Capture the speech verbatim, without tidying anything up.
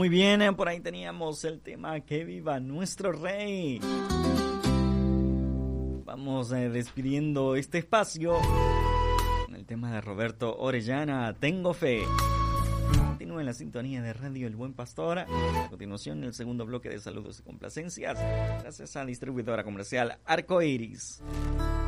muy bien, por ahí teníamos el tema Que viva nuestro rey. Vamos eh, despidiendo este espacio con el tema de Roberto Orellana, Tengo Fe. Continúa en la sintonía de Radio El Buen Pastor. A continuación, el segundo bloque de saludos y complacencias, gracias a la distribuidora comercial Arcoiris.